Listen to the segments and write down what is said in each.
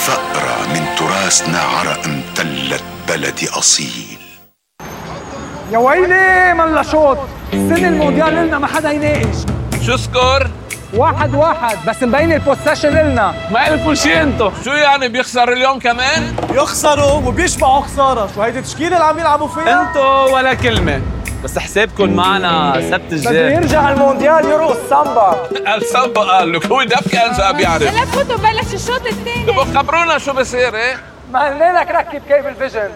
ثأرة من تراثنا عرق امتلت بلدي أصيل. يا ويلي من لشوط السنة المونديال لنا ما حدا يناقش. شو سكور؟ 1-1 بس مبين البوسيشن لنا. ما قلتوا شي انتو. شو يعني بيخسر اليوم كمان؟ يخسروا وبيشبعوا خسارة. شو هيدي التشكيلة اللي عم يلعبوا فيها؟ انتو ولا كلمة، بس حسابكم معنا سبت الجاي. بده يرجع المونديال يرقص سامبا. السامبا قال لك هو دبكة انسى بيعرف. لا فوتوا بلش الشوط الثاني. تبقوا خبرونا شو بصير. ايه ما قلنا لك ركب كيبل فيجن.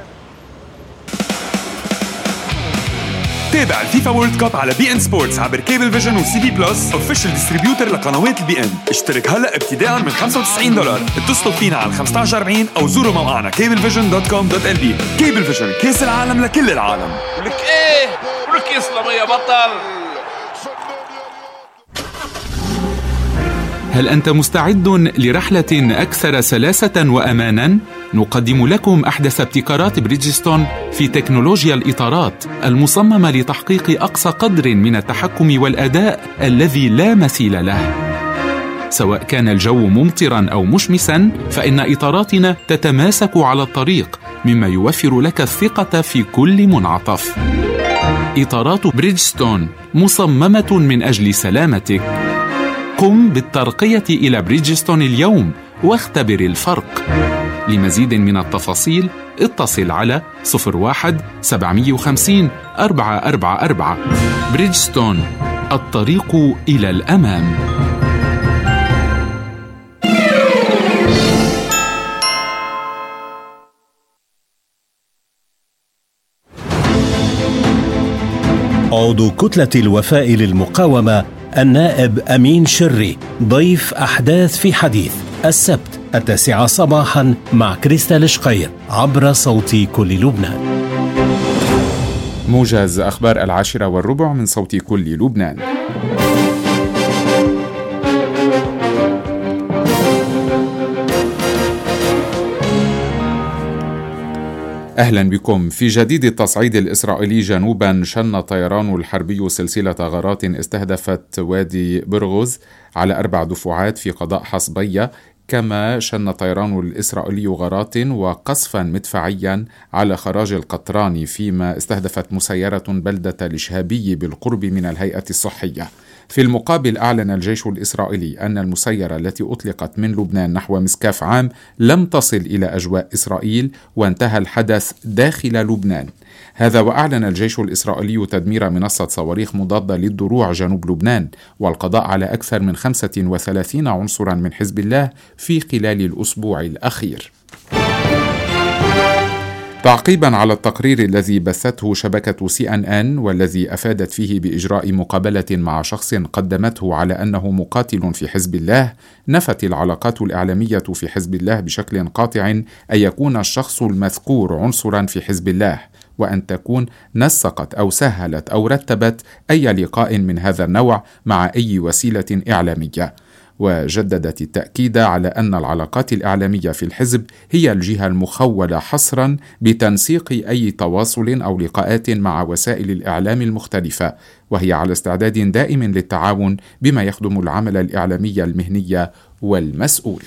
تابع الفيفا وورلد كاب على بي ان سبورتس عبر كيبل فيجن وسي بي بلس اوفيشال ديستريبيوتر لقنوات البي ان. اشترك هلا ابتداء من $95. اتصلوا فينا على 1540 او زوروا موقعنا cablevision.com.lb. كيبل فيجن، كاس العالم لكل العالم. ولك ايه ولك يسلم يا بطل. هل أنت مستعد لرحلة أكثر سلاسة وأماناً؟ نقدم لكم أحدث ابتكارات بريدجستون في تكنولوجيا الإطارات المصممة لتحقيق أقصى قدر من التحكم والأداء الذي لا مثيل له. سواء كان الجو ممطراً أو مشمساً، فإن إطاراتنا تتماسك على الطريق، مما يوفر لك الثقة في كل منعطف. إطارات بريدجستون مصممة من أجل سلامتك. قم بالترقية إلى بريدجستون اليوم واختبر الفرق. لمزيد من التفاصيل اتصل على 01-750-444. بريدجستون، الطريق إلى الأمام. عضو كتلة الوفاء للمقاومة النائب أمين شري ضيف أحداث في حديث السبت 9 صباحا مع كريستال شقير عبر صوت كل لبنان. موجز أخبار 10:15 من صوت كل لبنان. أهلا بكم. في جديد التصعيد الإسرائيلي جنوبا، شن طيران الحربي سلسلة غارات استهدفت وادي برغوز على 4 دفعات في قضاء حصبية، كما شن طيران الإسرائيلي غارات وقصفا مدفعيا على خراج القطراني، فيما استهدفت مسيرة بلدة الشهابي بالقرب من الهيئة الصحية. في المقابل، أعلن الجيش الإسرائيلي أن المسيرة التي أطلقت من لبنان نحو مسكاف عام لم تصل إلى أجواء إسرائيل، وانتهى الحدث داخل لبنان. هذا وأعلن الجيش الإسرائيلي تدمير منصة صواريخ مضادة للدروع جنوب لبنان، والقضاء على أكثر من 35 عنصرا من حزب الله في خلال الأسبوع الأخير. تعقيبا على التقرير الذي بثته شبكة CNN والذي أفادت فيه بإجراء مقابلة مع شخص قدمته على أنه مقاتل في حزب الله، نفت العلاقات الإعلامية في حزب الله بشكل قاطع أن يكون الشخص المذكور عنصرا في حزب الله، وأن تكون نسقت أو سهلت أو رتبت أي لقاء من هذا النوع مع أي وسيلة إعلامية. وجددت التأكيد على أن العلاقات الإعلامية في الحزب هي الجهة المخولة حصرا بتنسيق أي تواصل أو لقاءات مع وسائل الإعلام المختلفة، وهي على استعداد دائم للتعاون بما يخدم العمل الإعلامي المهني والمسؤول.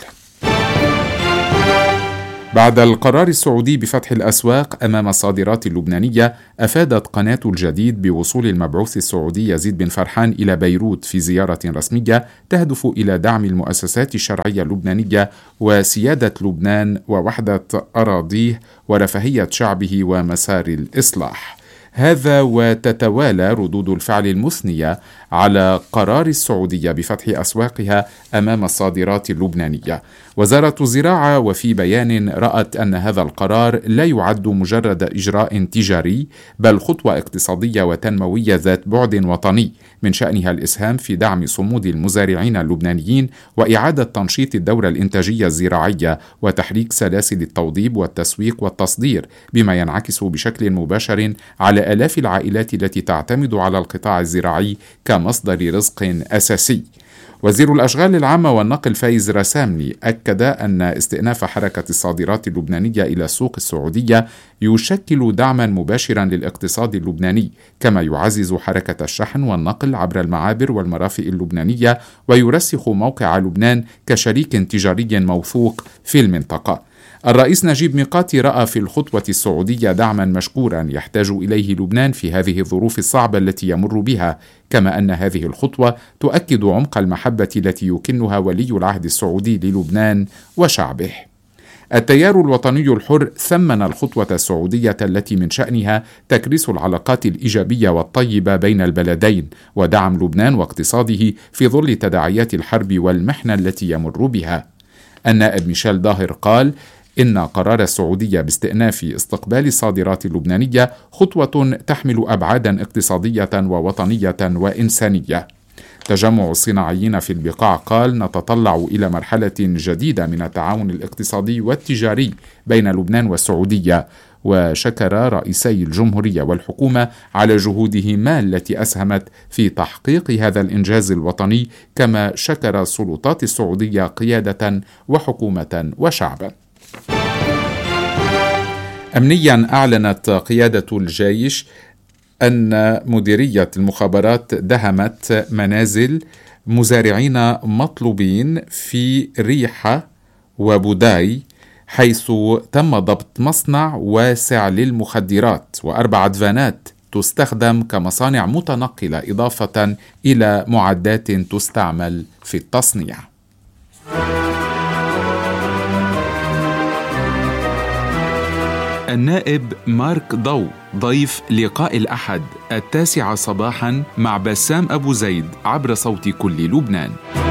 بعد القرار السعودي بفتح الأسواق أمام الصادرات اللبنانية، أفادت قناة الجديد بوصول المبعوث السعودي يزيد بن فرحان إلى بيروت في زيارة رسمية تهدف إلى دعم المؤسسات الشرعية اللبنانية وسيادة لبنان ووحدة أراضيه ورفاهية شعبه ومسار الإصلاح. هذا وتتوالى ردود الفعل المثنية على قرار السعودية بفتح أسواقها أمام الصادرات اللبنانية. وزارة الزراعة وفي بيان رأت أن هذا القرار لا يعد مجرد إجراء تجاري، بل خطوة اقتصادية وتنموية ذات بعد وطني من شأنها الإسهام في دعم صمود المزارعين اللبنانيين وإعادة تنشيط الدورة الإنتاجية الزراعية وتحريك سلاسل التوضيب والتسويق والتصدير، بما ينعكس بشكل مباشر على آلاف العائلات التي تعتمد على القطاع الزراعي كمصدر رزق أساسي. وزير الأشغال العامة والنقل فايز رسامني أكد أن استئناف حركة الصادرات اللبنانية إلى السوق السعودية يشكل دعما مباشرا للاقتصاد اللبناني، كما يعزز حركة الشحن والنقل عبر المعابر والمرافق اللبنانية، ويرسخ موقع لبنان كشريك تجاري موثوق في المنطقة. الرئيس نجيب ميقاتي رأى في الخطوة السعودية دعما مشكورا يحتاج إليه لبنان في هذه الظروف الصعبة التي يمر بها، كما أن هذه الخطوة تؤكد عمق المحبة التي يكنها ولي العهد السعودي للبنان وشعبه. التيار الوطني الحر ثمن الخطوة السعودية التي من شأنها تكريس العلاقات الإيجابية والطيبة بين البلدين ودعم لبنان واقتصاده في ظل تداعيات الحرب والمحنة التي يمر بها. النائب ميشيل ظاهر قال إن قرار السعودية باستئناف استقبال الصادرات اللبنانية خطوة تحمل أبعادا اقتصادية ووطنية وإنسانية. تجمع الصناعيين في البقاع قال نتطلع إلى مرحلة جديدة من التعاون الاقتصادي والتجاري بين لبنان والسعودية، وشكر رئيسي الجمهورية والحكومة على جهودهما التي أسهمت في تحقيق هذا الإنجاز الوطني، كما شكر السلطات السعودية قيادة وحكومة وشعبا. أمنيا أعلنت قيادة الجيش أن مديرية المخابرات دهمت منازل مزارعين مطلوبين في ريحة وبوداي، حيث تم ضبط مصنع واسع للمخدرات و4 فانات تستخدم كمصانع متنقلة، إضافة إلى معدات تستعمل في التصنيع. النائب مارك ضو ضيف لقاء الأحد 9 صباحا مع بسام أبو زيد عبر صوت كل لبنان.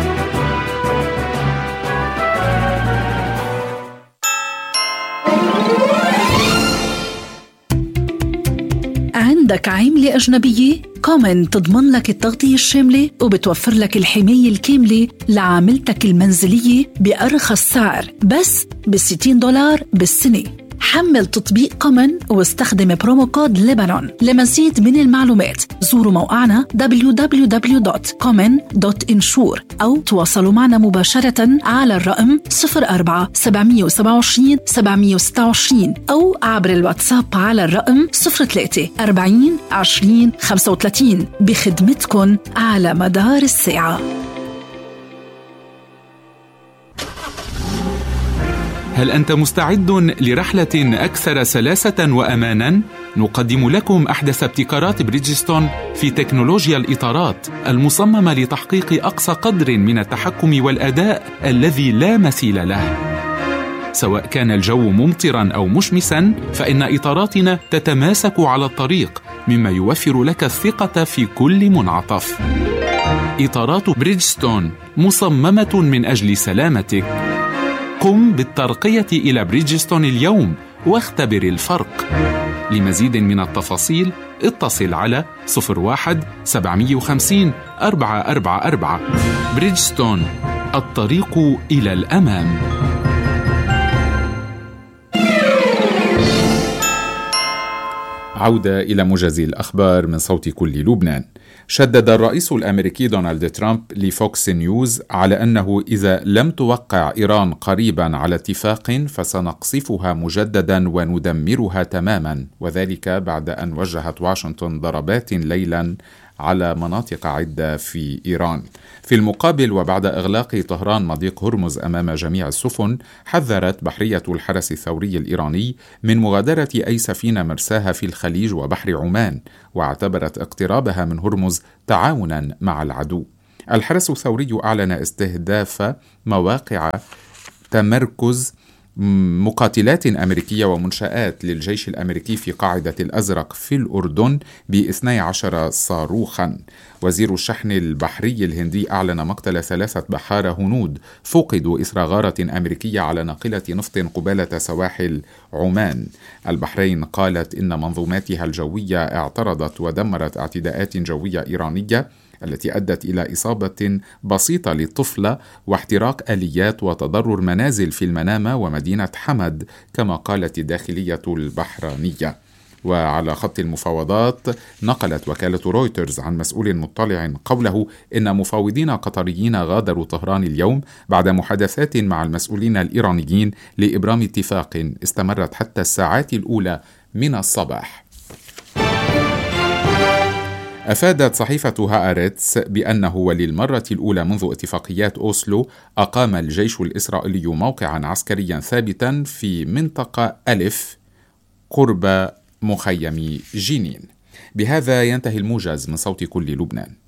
عندك عاملة أجنبية؟ كومن تضمن لك التغطية الشاملة وبتوفر لك الحماية الكاملة لعاملتك المنزلية بأرخص سعر، بس $60 بالسنة. حمل تطبيق كومن واستخدم برومو كود لبنان. لمزيد من المعلومات زوروا موقعنا www.common.insure أو تواصلوا معنا مباشرة على الرقم 04-727-726 أو عبر الواتساب على الرقم 03-40-20-35 بخدمتكن على مدار الساعة. هل أنت مستعد لرحلة أكثر سلاسة وأماناً؟ نقدم لكم أحدث ابتكارات بريدجستون في تكنولوجيا الإطارات المصممة لتحقيق أقصى قدر من التحكم والأداء الذي لا مثيل له. سواء كان الجو ممطراً أو مشمساً، فإن إطاراتنا تتماسك على الطريق، مما يوفر لك الثقة في كل منعطف. إطارات بريدجستون مصممة من أجل سلامتك. قم بالترقية إلى بريدجستون اليوم واختبر الفرق. لمزيد من التفاصيل اتصل على 01-750-444. بريدجستون، الطريق إلى الأمام. عودة إلى موجز الأخبار من صوت كل لبنان. شدد الرئيس الأمريكي دونالد ترامب لفوكس نيوز على أنه إذا لم توقع إيران قريبا على اتفاق فسنقصفها مجددا وندمرها تماما، وذلك بعد أن وجهت واشنطن ضربات ليلا على مناطق عدة في إيران. في المقابل، وبعد إغلاق طهران مضيق هرمز أمام جميع السفن، حذرت بحرية الحرس الثوري الإيراني من مغادرة أي سفينة مرساها في الخليج وبحر عمان، واعتبرت اقترابها من هرمز تعاونا مع العدو. الحرس الثوري أعلن استهداف مواقع تمركز مقاتلات أمريكية ومنشآت للجيش الأمريكي في قاعدة الأزرق في الأردن ب12 صاروخا. وزير الشحن البحري الهندي أعلن مقتل 3 بحارة هنود فقدوا إثر غارة أمريكية على ناقلة نفط قبالة سواحل عمان. البحرين قالت إن منظوماتها الجوية اعترضت ودمرت اعتداءات جوية إيرانية التي أدت إلى إصابة بسيطة للطفلة واحتراق آليات وتضرر منازل في المنامة ومدينة حمد، كما قالت الداخلية البحرينية. وعلى خط المفاوضات نقلت وكالة رويترز عن مسؤول مطلع قوله إن مفاوضين قطريين غادروا طهران اليوم بعد محادثات مع المسؤولين الإيرانيين لإبرام اتفاق استمرت حتى الساعات الأولى من الصباح. أفادت صحيفة هآرتس بأنه وللمرة الأولى منذ اتفاقيات أوسلو أقام الجيش الإسرائيلي موقعا عسكريا ثابتا في منطقة ألف قرب مخيم جنين. بهذا ينتهي الموجز من صوت كل لبنان.